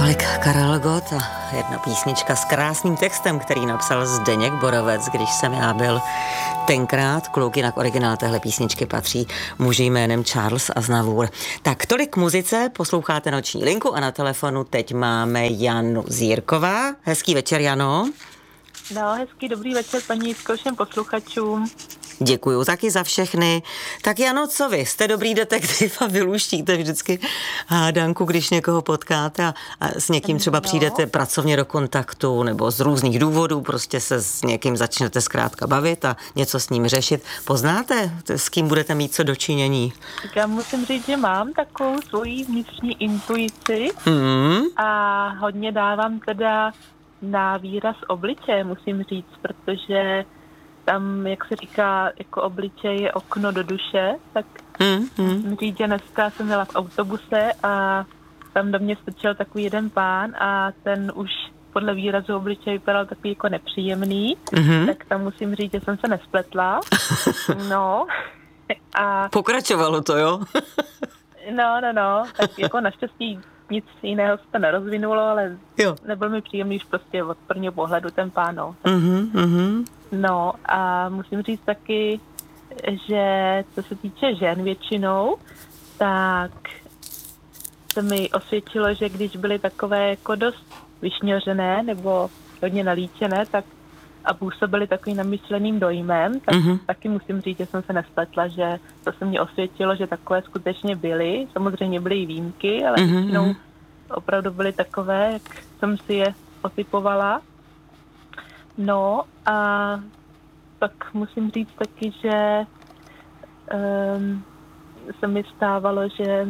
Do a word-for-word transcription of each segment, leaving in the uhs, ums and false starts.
Tolik Karel Gott a jedna písnička s krásným textem, který napsal Zdeněk Borovec, když jsem já byl tenkrát kluk, jinak originál téhle písničky patří muži jménem Charles Aznavour. Tak tolik k muzice, posloucháte Noční linku a na telefonu teď máme Janu Zírková. Hezký večer, Jano. No, hezký dobrý večer paní Jitko, všem posluchačům. Děkuju taky za všechny. Tak Jano, co vy? Jste dobrý detektiv a vyluštíte vždycky hádanku, když někoho potkáte a, a s někým třeba no. přijdete pracovně do kontaktu nebo z různých důvodů, prostě se s někým začnete zkrátka bavit a něco s ním řešit. Poznáte, s kým budete mít co dočinění? Tak já musím říct, že mám takovou svoji vnitřní intuici mm. a hodně dávám teda na výraz obličeje, musím říct, protože tam, jak se říká, jako obličej je okno do duše, tak mm, mm. musím říct, že dneska jsem jela v autobuse a tam do mě strčel takový jeden pán a ten už podle výrazu obličeje vypadal takový jako nepříjemný, mm-hmm. tak tam musím říct, že jsem se nespletla. No. A pokračovalo to, jo? no, no, no, tak jako naštěstí nic jiného se to nerozvinulo, ale jo. nebyl mi příjemný už prostě od prvního pohledu ten pán, no. Mm-hmm, mm-hmm. No a musím říct taky, že co se týče žen většinou, tak se mi osvědčilo, že když byly takové jako dost vyšňořené nebo hodně nalíčené, tak a působily takovým namyšleným dojmem, tak mm-hmm. taky musím říct, že jsem se nespletla, že to se mě osvědčilo, že takové skutečně byly. Samozřejmě byly i výjimky, ale mm-hmm. většinou opravdu byly takové, jak jsem si je otypovala. No a pak musím říct taky, že um, se mi stávalo, že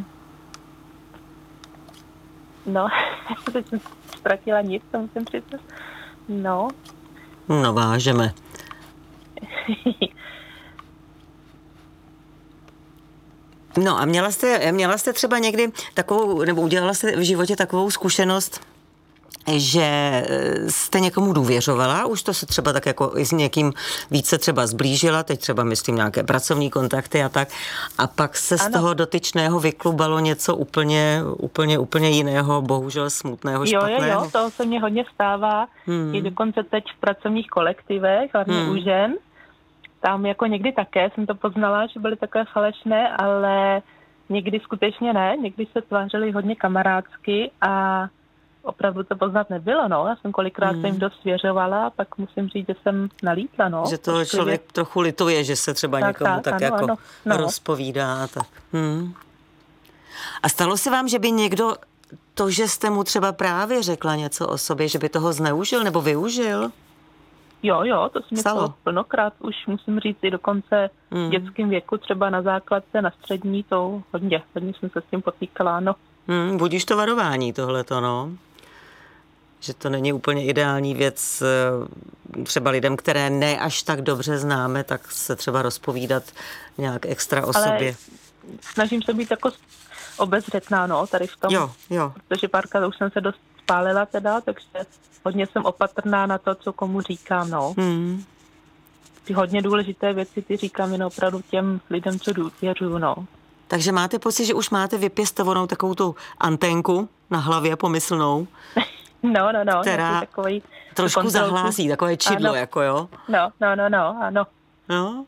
no, teď jsem ztratila nic, to musím přiznat. No. No, vážeme. No a měla jste, měla jste třeba někdy takovou, nebo udělala jste v životě takovou zkušenost, že jste někomu důvěřovala, už to se třeba tak jako i s někým více třeba zblížila, teď třeba myslím nějaké pracovní kontakty a tak, a pak se z ano. toho dotyčného vyklubalo něco úplně, úplně, úplně jiného, bohužel smutného, špatného. Jo, jo, jo, to se mně hodně stává, hmm. i dokonce teď v pracovních kolektivech, hlavně hmm. u žen, tam jako někdy také jsem to poznala, že byly takové falešné, ale někdy skutečně ne, někdy se tvářily hodně kamarádsky a opravdu to poznat nebylo, no. Já jsem kolikrát hmm. se jim dost svěřovala a pak musím říct, že jsem nalítla, no. Že to člověk je... trochu lituje, že se třeba tak, někomu tak, tak ano, jako ano, no. rozpovídá. Tak. Hmm. A stalo se vám, že by někdo to, že jste mu třeba právě řekla něco o sobě, že by toho zneužil nebo využil? Jo, jo, to se mi stalo plnokrát, už musím říct i dokonce hmm. v dětském věku, třeba na základce, na střední, to hodně, hodně jsem se s tím potýkala, no. Hmm, budíš to varování tohleto, no. Že to není úplně ideální věc třeba lidem, které ne až tak dobře známe, tak se třeba rozpovídat nějak extra o ale sobě. Snažím se být jako obezřetná, no, tady v tom. Jo, jo. Protože párkrát už jsem se dost spálila teda, takže hodně jsem opatrná na to, co komu říkám, no. Hmm. Ty hodně důležité věci ty říkám jen opravdu těm lidem, co důvěřuju, no. Takže máte pocit, že už máte vypěstovanou takovou tu anténku na hlavě pomyslnou? No, no, no. Která takový trošku kontrolku. zahlásí, takové čidlo, ano. jako jo? No, no, no, no, ano. No.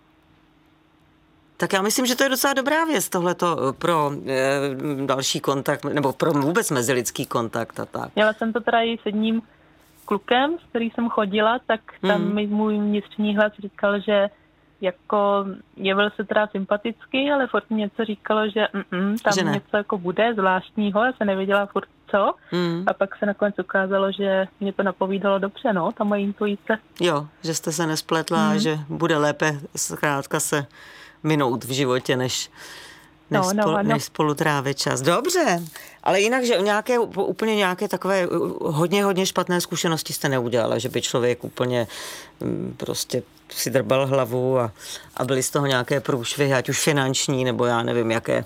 Tak já myslím, že to je docela dobrá věc, tohleto pro e, další kontakt, nebo pro vůbec mezilidský kontakt a tak. Měla jsem to teda i s jedním klukem, s kterým jsem chodila, tak tam hmm. mi můj vnitřní hlas říkal, že jako jevil se teda sympaticky, ale furt něco říkalo, že mm, tam že něco jako bude zvláštního, já se nevěděla furt co. Mm. A pak se nakonec ukázalo, že mě to napovídalo dobře, no, ta moje intuice. Jo, že jste se nespletla, mm. že bude lépe zkrátka se minout v životě, než, než, no, no, spolu, no. než spolu trávit čas. Dobře, ale jinak, že nějaké, úplně nějaké takové hodně, hodně špatné zkušenosti jste neudělala, že by člověk úplně prostě si drbal hlavu a, a byly z toho nějaké průšvihy, ať už finanční, nebo já nevím, jaké.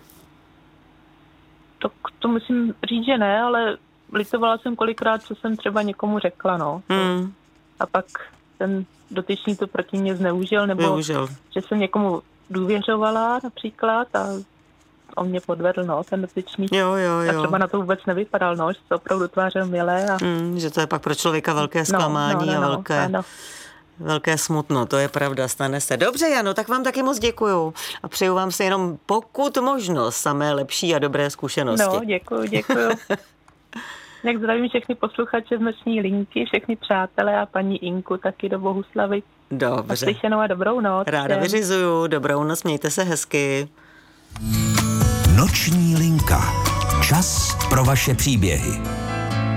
To, to musím říct, že ne, ale litovala jsem kolikrát, co jsem třeba někomu řekla, no. Hmm. A pak ten dotyčný to proti mě zneužil, nebo Využil. že jsem někomu důvěřovala například a on mě podvedl, no, ten dotyčný. Jo, jo, jo. A třeba na to vůbec nevypadal, no, že se opravdu tvářil milé. A... Mm, že to je pak pro člověka velké zklamání no, no, no, a velké, ano. velké smutno, to je pravda, stane se. Dobře, Jano, tak vám taky moc děkuju a přeju vám se jenom pokud možno samé lepší a dobré zkušenosti. No, děkuju, děkuju. Jak zdravím všechny posluchače z noční linky, všechny přátelé a paní Inku taky do Bohuslavy. Dobře. Naslyšenou a dobrou noc. Ráda vyřizuju, dobrou noc, mějte se hezky. Noční linka. Čas pro vaše příběhy.